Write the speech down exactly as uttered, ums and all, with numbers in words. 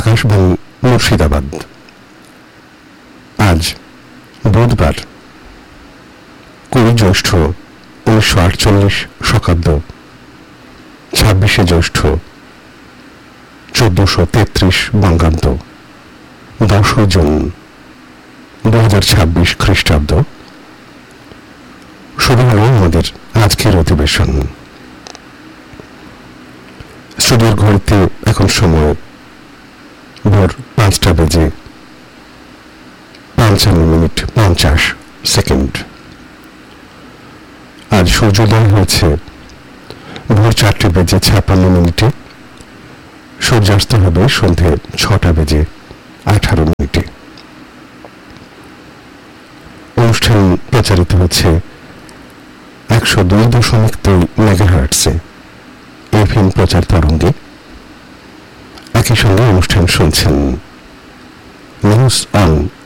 আকাশবাণী মুর্শিদাবাদ। আজ বুধবার কুড়ি জ্যৈষ্ঠ উনিশশো আটচল্লিশ শকাব্দ ছাব্বিশে জ্যৈষ্ঠ চোদ্দশো তেত্রিশ বঙ্গাব্দ দশই জুন দু হাজার ছাব্বিশ খ্রিস্টাব্দ। শুরু হল আমাদের আজকের অধিবেশন। স্টুডিওর ঘড়িতে এখন সময় ভোর পাঁচটা বেজে পঞ্চান্ন মিনিট পঞ্চাশ সেকেন্ড। আজ সূর্যোদয় হয়েছে ভোর চারটে বেজে ছাপ্পান্ন মিনিটে, সূর্যাস্ত হবে সন্ধে ছটা বেজে আঠারো মিনিটে। অনুষ্ঠান প্রচারিত হচ্ছে একশো দুই দশমিক দুই মেগাহার্টসে এফএম প্রচার তরঙ্গে। একই সঙ্গে অনুষ্ঠান শুনছেন নিউজ অন